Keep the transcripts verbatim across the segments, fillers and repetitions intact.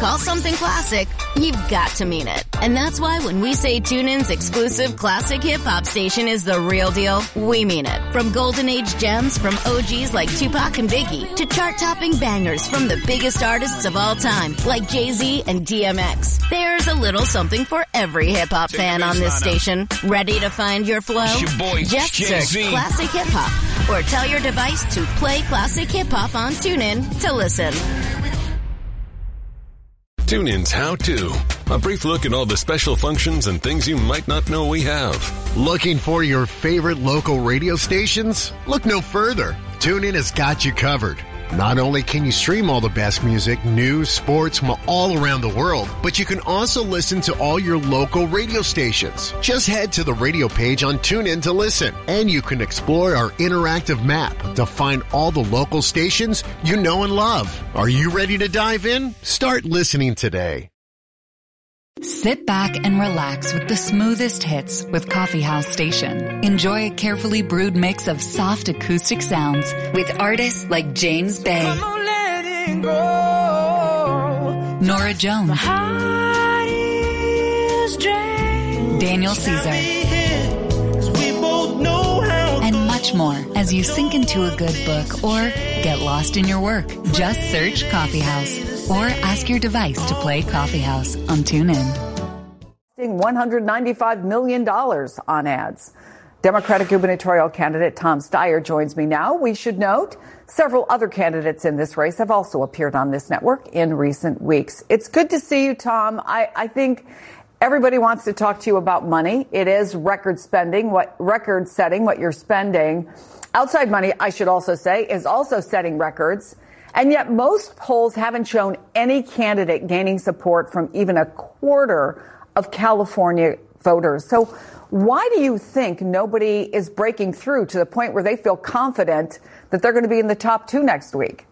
call something classic, you've got to mean it. And that's why when we say TuneIn's exclusive classic hip-hop station is the real deal, we mean it. From golden age gems from O Gs like Tupac and Biggie to chart-topping bangers from the biggest artists of all time like Jay-Z and D M X. There's a little something for every hip-hop fan on this station. Ready to find your flow? Your boy, Just Jay-Z. search Classic Hip Hop or tell your device to play Classic Hip Hop on TuneIn to listen. TuneIn's How To. A brief look at all the special functions and things you might not know we have. Looking for your favorite local radio stations? Look no further. TuneIn has got you covered. Not only can you stream all the best music, news, sports from all around the world, but you can also listen to all your local radio stations. Just head to the radio page on TuneIn to listen, and you can explore our interactive map to find all the local stations you know and love. Are you ready to dive in? Start listening today. Sit back and relax with the smoothest hits with Coffee House Station. Enjoy a carefully brewed mix of soft acoustic sounds with artists like James Bay, Nora Jones, Daniel Caesar, and much more as you sink into a good book or get lost in your work. Just search Coffee House or ask your device to play Coffee House on TuneIn. one hundred ninety-five million dollars on ads. Democratic gubernatorial candidate Tom Steyer joins me now. We should note several other candidates in this race have also appeared on this network in recent weeks. It's good to see you, Tom. I, I think everybody wants to talk to you about money. It is record spending, what record setting, what you're spending. Outside money, I should also say, is also setting records. And yet most polls haven't shown any candidate gaining support from even a quarter of California voters. So why do you think nobody is breaking through to the point where they feel confident that they're going to be in the top two next week?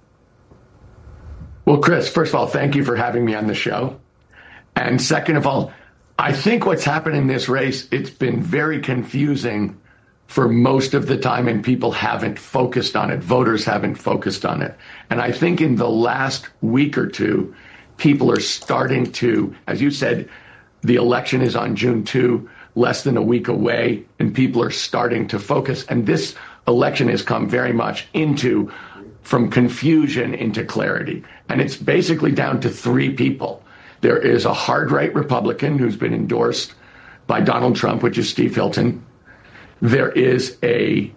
Well, Chris, first of all, thank you for having me on the show. And second of all, I think what's happened in this race, it's been very confusing for most of the time, and people haven't focused on it. Voters haven't focused on it. And I think in the last week or two, people are starting to, as you said, the election is on June second, less than a week away, and people are starting to focus. And this election has come very much into, from confusion into clarity. And it's basically down to three people. There is a hard-right Republican who's been endorsed by Donald Trump, which is Steve Hilton. There is a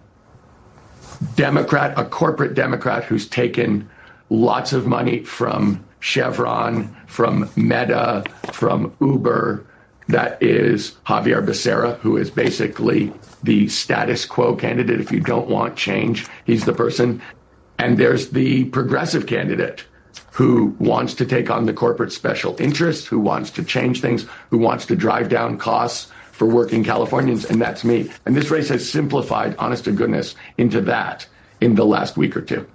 Democrat, a corporate Democrat who's taken lots of money from Chevron, from Meta, from Uber. That is Javier Becerra, who is basically the status quo candidate. If you don't want change, he's the person. And there's the progressive candidate who wants to take on the corporate special interest, who wants to change things, who wants to drive down costs for working Californians, and that's me. And this race has simplified, honest to goodness, into that in the last week or two.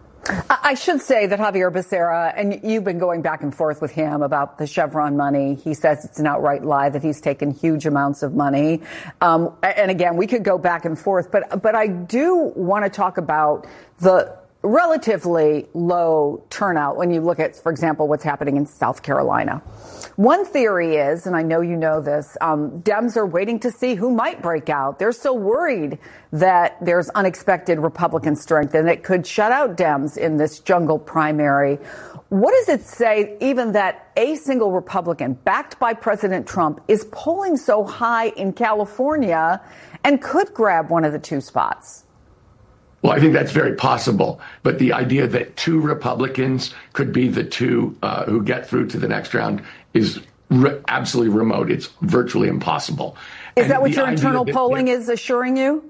I should say that Javier Becerra, and you've been going back and forth with him about the Chevron money. He says it's an outright lie that he's taken huge amounts of money. Um, and again, we could go back and forth, but but I do want to talk about the relatively low turnout when you look at, for example, what's happening in South Carolina. One theory is, and I know you know this, um, Dems are waiting to see who might break out. They're so worried that there's unexpected Republican strength and it could shut out Dems in this jungle primary. What does it say, even that a single Republican backed by President Trump is polling so high in California and could grab one of the two spots? Well, I think that's very possible. But the idea that two Republicans could be the two uh, who get through to the next round is re- absolutely remote. It's virtually impossible. Is and that what your idea internal that, polling that, is assuring you?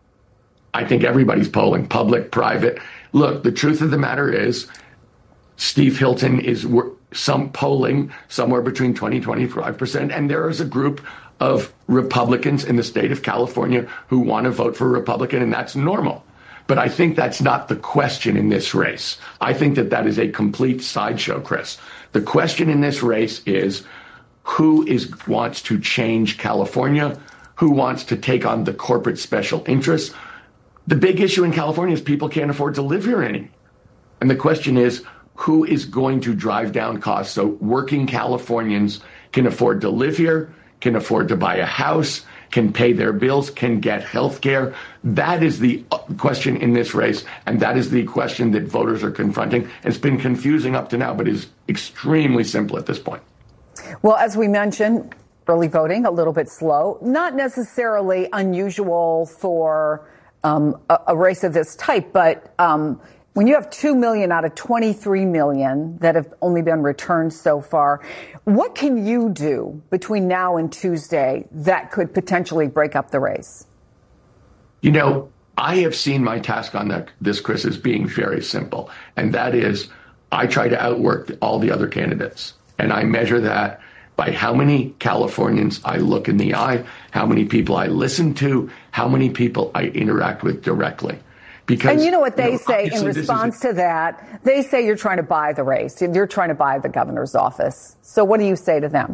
I think everybody's polling, public, private. Look, the truth of the matter is Steve Hilton is some polling somewhere between twenty, twenty-five percent. And there is a group of Republicans in the state of California who want to vote for a Republican, and that's normal. But I think that's not the question in this race. I think that that is a complete sideshow, Chris. The question in this race is who is wants to change California, who wants to take on the corporate special interests. The big issue in California is people can't afford to live here anymore. And the question is, who is going to drive down costs so working Californians can afford to live here, can afford to buy a house, can pay their bills, can get health care. That is the question in this race, and that is the question that voters are confronting. It's been confusing up to now, but is extremely simple at this point. Well, as we mentioned, early voting, a little bit slow, not necessarily unusual for um, a, a race of this type, but um, when you have two million out of twenty-three million that have only been returned so far, what can you do between now and Tuesday that could potentially break up the race? You know, I have seen my task on that, this, Chris, as being very simple. And that is, I try to outwork all the other candidates. And I measure that by how many Californians I look in the eye, how many people I listen to, how many people I interact with directly. Because, and you know what they you know, say in response a- to that? They say you're trying to buy the race. You're trying to buy the governor's office. So what do you say to them?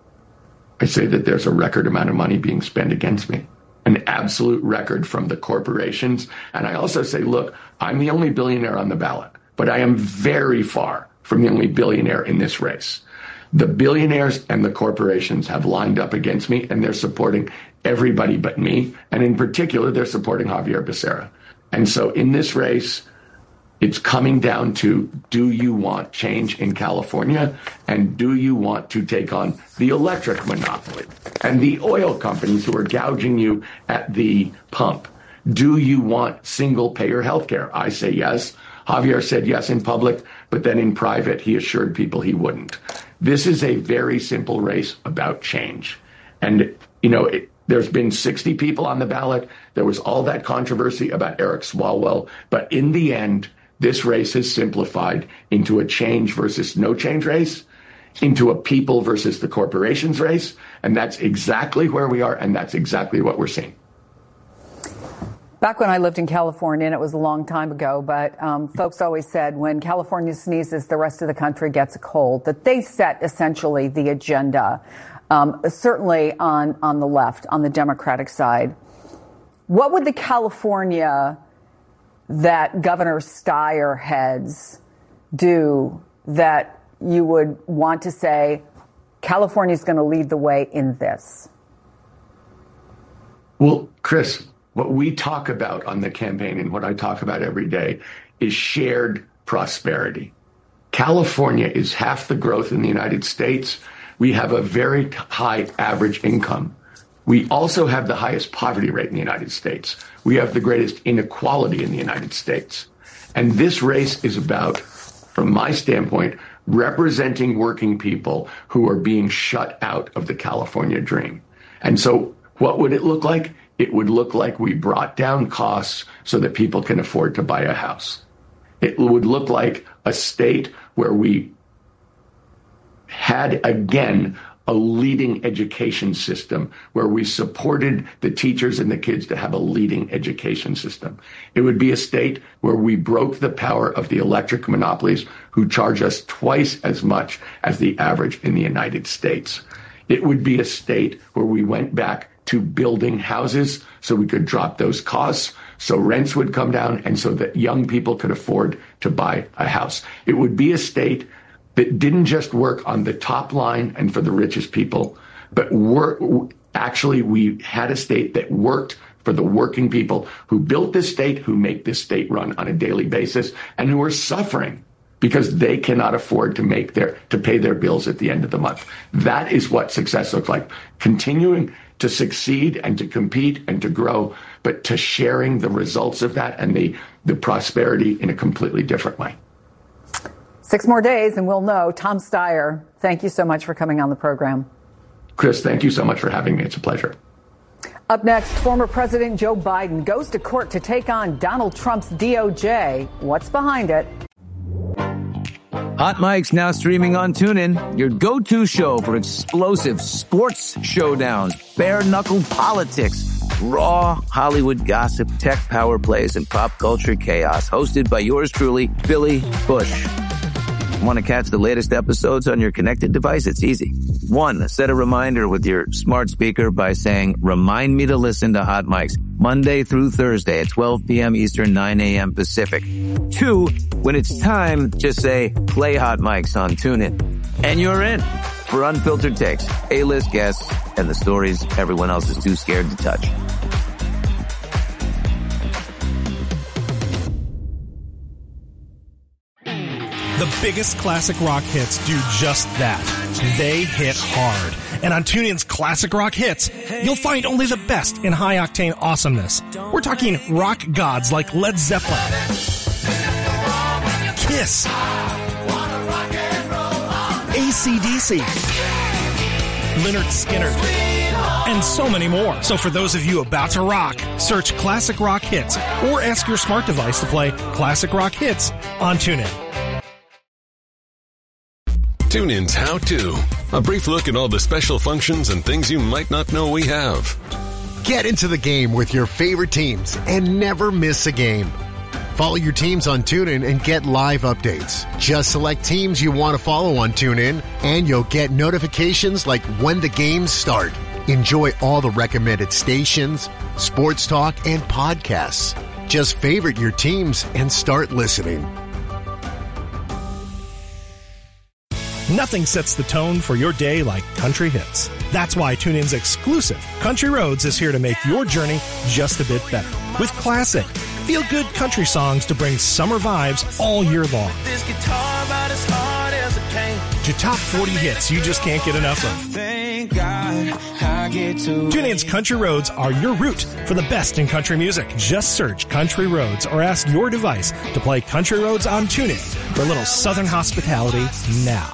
I say that there's a record amount of money being spent against me, an absolute record from the corporations. And I also say, look, I'm the only billionaire on the ballot, but I am very far from the only billionaire in this race. The billionaires and the corporations have lined up against me, and they're supporting everybody but me. And in particular, they're supporting Xavier Becerra. And so in this race, it's coming down to, do you want change in California? And do you want to take on the electric monopoly and the oil companies who are gouging you at the pump? Do you want single payer health care? I say yes. Javier said yes in public, but then in private, he assured people he wouldn't. This is a very simple race about change. And, you know, it, there's been sixty people on the ballot. There was all that controversy about Eric Swalwell. But in the end, this race has simplified into a change versus no change race, into a people versus the corporations race. And that's exactly where we are. And that's exactly what we're seeing. Back when I lived in California, and it was a long time ago, but um, folks always said when California sneezes, the rest of the country gets a cold, that they set essentially the agenda, um, certainly on, on the left, on the Democratic side. What would the California that Governor Steyer heads do that you would want to say, California's going to lead the way in this? Well, Chris, what we talk about on the campaign and what I talk about every day is shared prosperity. California is half the growth in the United States. We have a very high average income. We also have the highest poverty rate in the United States. We have the greatest inequality in the United States. And this race is about, from my standpoint, representing working people who are being shut out of the California dream. And so what would it look like? It would look like we brought down costs so that people can afford to buy a house. It would look like a state where we had, again, a leading education system, where we supported the teachers and the kids to have a leading education system. It would be a state where we broke the power of the electric monopolies who charge us twice as much as the average in the United States. It would be a state where we went back to building houses so we could drop those costs, so rents would come down, and so that young people could afford to buy a house. It would be a state that didn't just work on the top line and for the richest people, but work, actually we had a state that worked for the working people who built this state, who make this state run on a daily basis, and who are suffering because they cannot afford to make their to pay their bills at the end of the month. That is what success looks like. Continuing to succeed and to compete and to grow, but to sharing the results of that and the, the prosperity in a completely different way. Six more days and we'll know. Tom Steyer, thank you so much for coming on the program. Chris, thank you so much for having me. It's a pleasure. Up next, former President Joe Biden goes to court to take on Donald Trump's D O J. What's behind it? Hot Mic's now streaming on TuneIn, your go-to show for explosive sports showdowns, bare-knuckle politics, raw Hollywood gossip, tech power plays, and pop culture chaos. Hosted by yours truly, Billy Bush. Want to catch the latest episodes on your connected device? It's easy. One, set a reminder with your smart speaker by saying, remind me to listen to Hot Mics Monday through Thursday at twelve p.m. Eastern, nine a.m. Pacific. Two, When it's time, just say, play Hot Mics on TuneIn. And you're in for unfiltered takes, A-list guests, and the stories everyone else is too scared to touch. The biggest classic rock hits do just that. They hit hard. And on TuneIn's Classic Rock Hits, you'll find only the best in high-octane awesomeness. We're talking rock gods like Led Zeppelin, Kiss, A C D C, Lynyrd Skynyrd, and so many more. So for those of you about to rock, search Classic Rock Hits or ask your smart device to play Classic Rock Hits on TuneIn. TuneIn's How To. A brief look at all the special functions and things you might not know we have. Get into the game with your favorite teams and never miss a game. Follow your teams on TuneIn and get live updates. Just select teams you want to follow on TuneIn, and you'll get notifications like when the games start. Enjoy all the recommended stations, sports talk, and podcasts. Just favorite your teams and start listening. Nothing sets the tone for your day like country hits. That's why TuneIn's exclusive Country Roads is here to make your journey just a bit better. With classic, feel-good country songs to bring summer vibes all year long. This guitar about as hard as it can. To top forty hits you just can't get enough of. Thank God I get to TuneIn's Country Roads are your route for the best in country music. Just search Country Roads or ask your device to play Country Roads on TuneIn for a little southern hospitality now.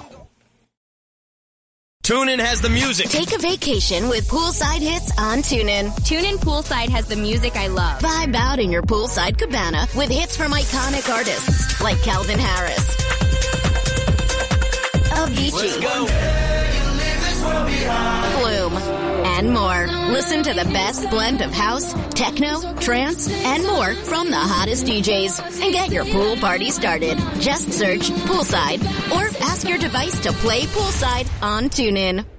TuneIn has the music. Take a vacation with poolside hits on TuneIn. TuneIn Poolside has the music I love. Vibe out in your poolside cabana with hits from iconic artists like Calvin Harris, Avicii, Flume, and more. Listen to the best blend of house, techno, trance, and more from the hottest D Js. And get your pool party started. Just search Poolside or ask your device to play Poolside on TuneIn.